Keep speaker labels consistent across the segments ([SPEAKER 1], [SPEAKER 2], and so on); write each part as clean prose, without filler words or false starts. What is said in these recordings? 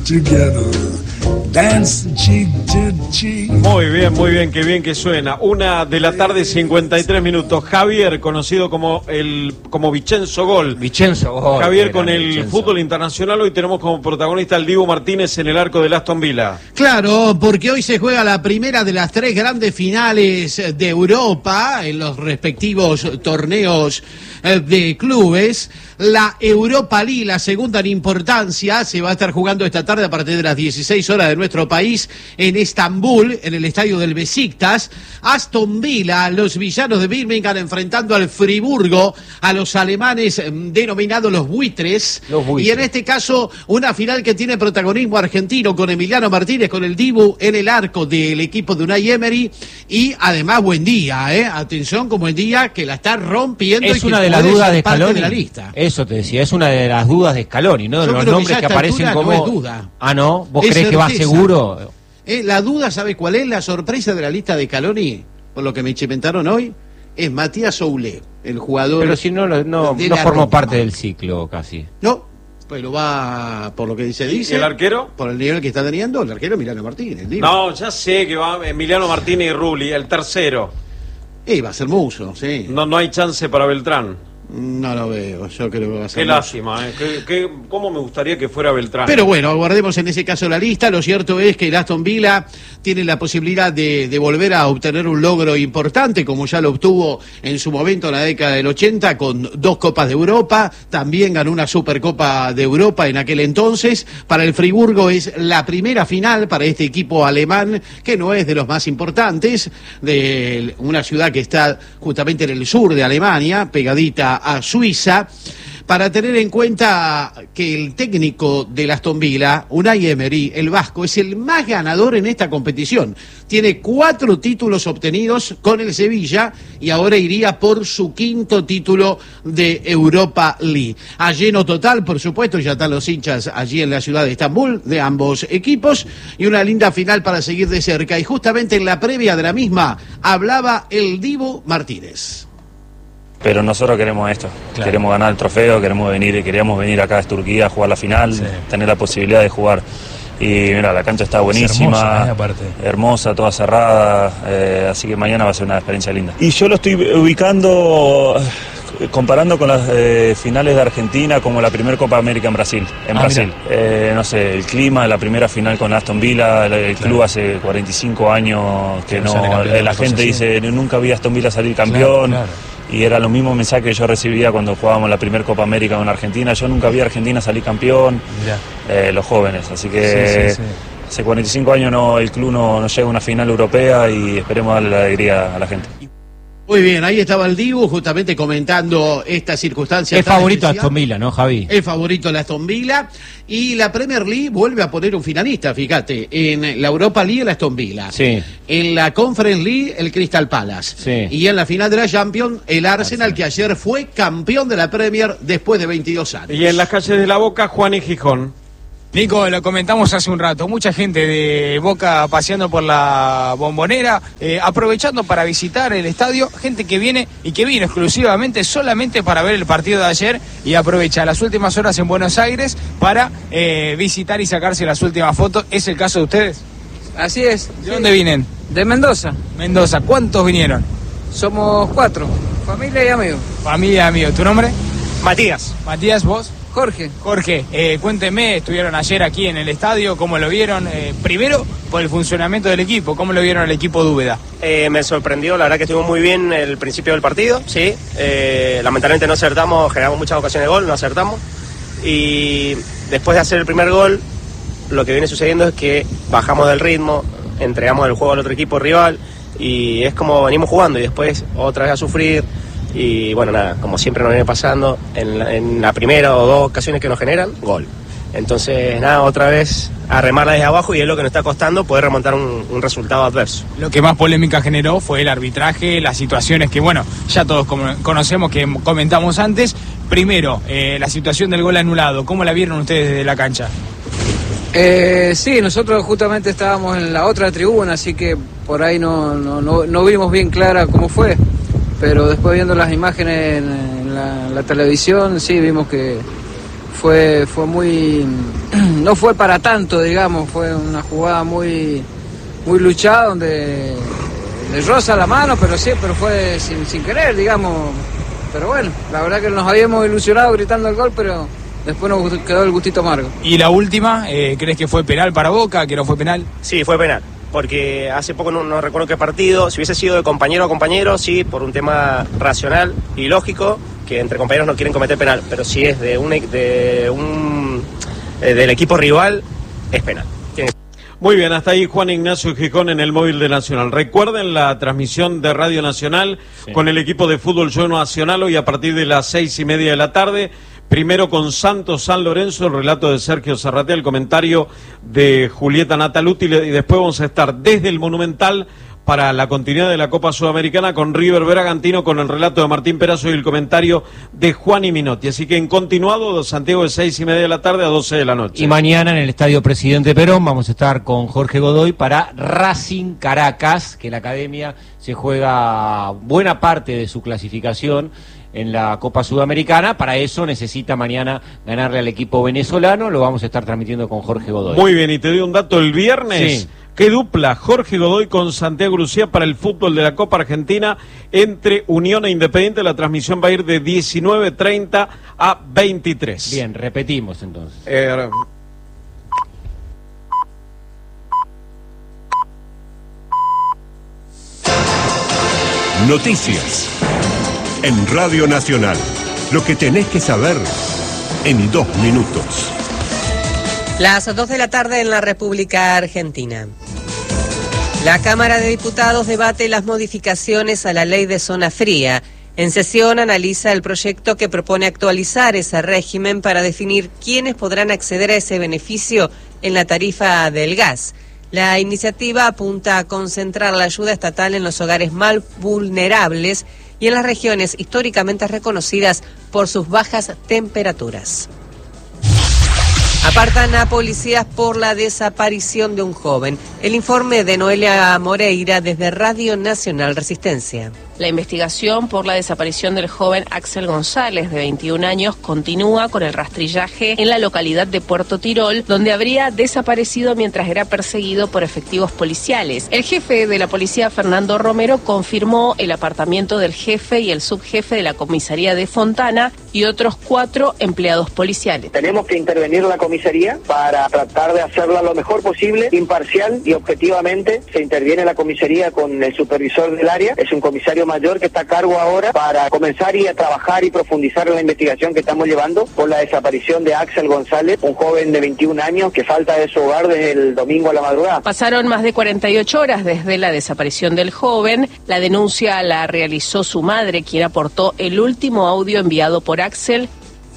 [SPEAKER 1] together. Dance cheek to cheek.
[SPEAKER 2] Muy bien, qué bien que suena. 1:53 PM. Javier, conocido como Vicenzo Gol. Javier, con el fútbol internacional, hoy tenemos como protagonista al Dibu Martínez en el arco del Aston Villa.
[SPEAKER 3] Claro, porque hoy se juega la primera de las 3 grandes finales de Europa en los respectivos torneos de clubes. La Europa League, la segunda en importancia, se va a estar jugando esta tarde a partir de las 16 horas de nuestro país en Estambul, en el estadio del Besiktas. Aston Villa, los villanos de Birmingham enfrentando al Friburgo, a los alemanes denominados los buitres. Y en este caso, una final que tiene protagonismo argentino con Emiliano Martínez, con el Dibu en el arco del equipo de Unai Emery. Y además, Buendía, atención con Buendía, que la está rompiendo.
[SPEAKER 4] Es una de las dudas de Scaloni.
[SPEAKER 3] De la lista.
[SPEAKER 4] Eso te decía, es una de las dudas de Scaloni, ¿no? De los nombres que aparecen como...
[SPEAKER 3] No es duda.
[SPEAKER 4] Ah, ¿no? ¿Vos creés que va seguro?
[SPEAKER 3] La duda, ¿sabe cuál es? La sorpresa de la lista de Scaloni, por lo que me chimentaron hoy, es Matías Soulé, el jugador...
[SPEAKER 4] Pero si no formó parte del ciclo casi.
[SPEAKER 3] No, pero va, por lo que dice...
[SPEAKER 2] ¿Y el arquero?
[SPEAKER 3] Por el nivel que está teniendo, el arquero Emiliano Martínez.
[SPEAKER 2] No, ya sé que va Emiliano Martínez y Rulli, el tercero.
[SPEAKER 3] Va a ser Muso, sí.
[SPEAKER 2] No hay chance para Beltrán.
[SPEAKER 3] No lo veo, yo creo que va a ser...
[SPEAKER 2] Qué lástima, cómo me gustaría que fuera Beltrán.
[SPEAKER 3] Pero bueno, aguardemos en ese caso la lista. Lo cierto es que el Aston Villa tiene la posibilidad de volver a obtener un logro importante, como ya lo obtuvo en su momento en la década del 80, con 2 Copas de Europa. También ganó una Supercopa de Europa en aquel entonces. Para el Friburgo es la primera final para este equipo alemán, que no es de los más importantes, de una ciudad que está justamente en el sur de Alemania, pegadita a Suiza, para tener en cuenta que el técnico del Aston Villa, Unai Emery, el vasco, es el más ganador en esta competición. Tiene 4 títulos obtenidos con el Sevilla y ahora iría por su 5º título de Europa League. A lleno total, por supuesto, ya están los hinchas allí en la ciudad de Estambul de ambos equipos y una linda final para seguir de cerca. Y justamente en la previa de la misma hablaba el Dibu Martínez.
[SPEAKER 5] Pero nosotros queremos esto, queremos ganar el trofeo, queríamos venir acá a Turquía a jugar la final, tener la posibilidad de jugar. Y mira, la cancha está buenísima, hermosa, toda cerrada, así que mañana va a ser una experiencia linda. Y yo lo estoy ubicando, comparando con las finales de Argentina, como la primera Copa América en Brasil. No sé, el clima, la primera final con Aston Villa, el club hace 45 años que la gente dice, nunca vi a Aston Villa salir campeón. Y era lo mismo mensaje que yo recibía cuando jugábamos la primera Copa América con Argentina. Yo nunca vi a Argentina salir campeón, los jóvenes. Así que hace 45 años el club no llega a una final europea y esperemos darle la alegría a la gente.
[SPEAKER 3] Muy bien, ahí estaba el Dibu justamente comentando esta circunstancia.
[SPEAKER 4] Es favorito de Aston Villa, ¿no, Javi?
[SPEAKER 3] Es favorito de Aston Villa. Y la Premier League vuelve a poner un finalista, fíjate. En la Europa League el Aston Villa.
[SPEAKER 4] Sí.
[SPEAKER 3] En la Conference League el Crystal Palace.
[SPEAKER 4] Sí.
[SPEAKER 3] Y en la final de la Champions el Arsenal, que ayer fue campeón de la Premier después de 22 años.
[SPEAKER 2] Y en las calles de la Boca, Juan y Gijón.
[SPEAKER 6] Nico, lo comentamos hace un rato, mucha gente de Boca paseando por la Bombonera, aprovechando para visitar el estadio, gente que viene y que vino exclusivamente solamente para ver el partido de ayer y aprovecha las últimas horas en Buenos Aires para visitar y sacarse las últimas fotos. ¿Es el caso de ustedes?
[SPEAKER 7] Así es.
[SPEAKER 6] ¿De dónde vienen?
[SPEAKER 7] De Mendoza.
[SPEAKER 6] Mendoza, ¿cuántos vinieron?
[SPEAKER 7] Somos 4, familia y amigos.
[SPEAKER 6] Familia y amigos, ¿tu nombre?
[SPEAKER 8] Matías.
[SPEAKER 6] Matías, ¿vos?
[SPEAKER 7] Jorge.
[SPEAKER 6] Jorge, cuénteme, estuvieron ayer aquí en el estadio, ¿cómo lo vieron? Primero, por el funcionamiento del equipo, ¿cómo lo vieron al equipo de Úbeda?
[SPEAKER 8] Me sorprendió, la verdad que estuvo muy bien el principio del partido, sí. Lamentablemente no acertamos, generamos muchas ocasiones de gol, no acertamos. Y después de hacer el primer gol, lo que viene sucediendo es que bajamos del ritmo, entregamos el juego al otro equipo rival y es como venimos jugando y después otra vez a sufrir. Y bueno, nada, como siempre nos viene pasando, en la primera o 2 ocasiones que nos generan, gol. Entonces, nada, otra vez a remarla desde abajo y es lo que nos está costando poder remontar un resultado adverso.
[SPEAKER 6] Lo que más polémica generó fue el arbitraje, las situaciones que, bueno, ya todos conocemos, que comentamos antes. Primero, la situación del gol anulado, ¿cómo la vieron ustedes desde la cancha?
[SPEAKER 7] Sí, nosotros justamente estábamos en la otra tribuna, así que por ahí no vimos bien clara cómo fue. Pero después viendo las imágenes en la televisión, sí, vimos que fue muy... no fue para tanto, digamos, fue una jugada muy luchada donde le roza la mano, pero fue sin querer, digamos. Pero bueno, la verdad que nos habíamos ilusionado gritando el gol, pero después nos quedó el gustito amargo.
[SPEAKER 6] ¿Y la última, crees que fue penal para Boca, que no fue penal?
[SPEAKER 8] Sí, fue penal, porque hace poco no recuerdo qué partido, si hubiese sido de compañero a compañero, sí, por un tema racional y lógico, que entre compañeros no quieren cometer penal, pero si es del equipo rival, es penal.
[SPEAKER 2] Muy bien, hasta ahí Juan Ignacio Gijón en el móvil de Nacional. Recuerden la transmisión de Radio Nacional con el equipo de fútbol Yo Nacional hoy a partir de las 6:30 de la tarde. Primero con Santos San Lorenzo, el relato de Sergio Zarratea, el comentario de Julieta Nataluti, y después vamos a estar desde el Monumental para la continuidad de la Copa Sudamericana con River Bragantino, con el relato de Martín Perazo y el comentario de Juan y Minotti. Así que en continuado, Santiago, de 6:30 de la tarde a 12 de la noche.
[SPEAKER 4] Y mañana en el Estadio Presidente Perón vamos a estar con Jorge Godoy para Racing Caracas, que la academia se juega buena parte de su clasificación en la Copa Sudamericana. Para eso necesita mañana ganarle al equipo venezolano. Lo vamos a estar transmitiendo con Jorge Godoy.
[SPEAKER 2] Muy bien, y te doy un dato. El viernes... Sí. ¿Qué dupla? Jorge Godoy con Santiago Lucía para el fútbol de la Copa Argentina entre Unión e Independiente. La transmisión va a ir de 19:30 a 23.
[SPEAKER 4] Bien, repetimos entonces.
[SPEAKER 9] Noticias en Radio Nacional. Lo que tenés que saber en 2 minutos.
[SPEAKER 10] Las 2 de la tarde en la República Argentina. La Cámara de Diputados debate las modificaciones a la ley de zona fría. En sesión analiza el proyecto que propone actualizar ese régimen para definir quiénes podrán acceder a ese beneficio en la tarifa del gas. La iniciativa apunta a concentrar la ayuda estatal en los hogares más vulnerables y en las regiones históricamente reconocidas por sus bajas temperaturas. Apartan a policías por la desaparición de un joven. El informe de Noelia Moreira desde Radio Nacional Resistencia.
[SPEAKER 11] La investigación por la desaparición del joven Axel González, de 21 años, continúa con el rastrillaje en la localidad de Puerto Tirol, donde habría desaparecido mientras era perseguido por efectivos policiales. El jefe de la policía, Fernando Romero, confirmó el apartamiento del jefe y el subjefe de la comisaría de Fontana y otros 4 empleados policiales.
[SPEAKER 12] Tenemos que intervenir la comisaría para tratar de hacerla lo mejor posible, imparcial y objetivamente. Se interviene la comisaría con el supervisor del área, es un comisario mayor que está a cargo ahora para comenzar a trabajar y profundizar en la investigación que estamos llevando por la desaparición de Axel González, un joven de 21 años que falta de su hogar desde el domingo a la madrugada.
[SPEAKER 11] Pasaron más de 48 horas desde la desaparición del joven. La denuncia la realizó su madre, quien aportó el último audio enviado por Axel.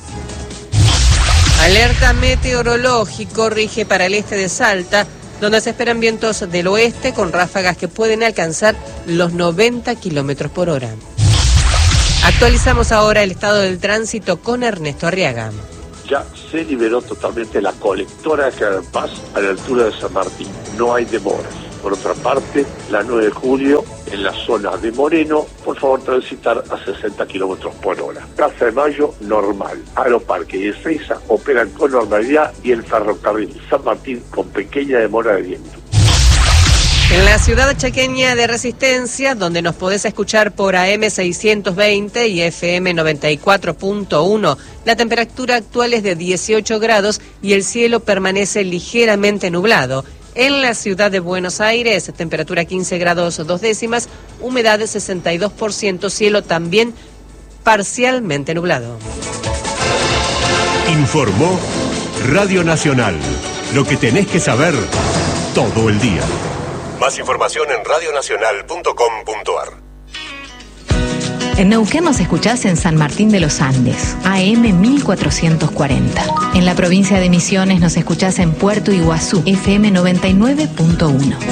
[SPEAKER 10] Alerta meteorológico rige para el este de Salta, donde se esperan vientos del oeste con ráfagas que pueden alcanzar los 90 kilómetros por hora. Actualizamos ahora el estado del tránsito con Ernesto Arriaga.
[SPEAKER 13] Ya se liberó totalmente la colectora de General Paz a la altura de San Martín. No hay demoras. Por otra parte, la 9 de julio, en la zona de Moreno, por favor transitar a 60 kilómetros por hora. Plaza de Mayo, normal. Aeroparque y Ezeiza operan con normalidad y el ferrocarril San Martín con pequeña demora de viento.
[SPEAKER 10] En la ciudad chaqueña de Resistencia, donde nos podés escuchar por AM 620 y FM 94.1, la temperatura actual es de 18 grados y el cielo permanece ligeramente nublado. En la ciudad de Buenos Aires, temperatura 15 grados 2 décimas, humedad de 62%, cielo también parcialmente nublado.
[SPEAKER 9] Informó Radio Nacional. Lo que tenés que saber todo el día. Más información en radionacional.com.ar.
[SPEAKER 14] En Neuquén nos escuchás en San Martín de los Andes, AM 1440. En la provincia de Misiones nos escuchás en Puerto Iguazú, FM 99.1.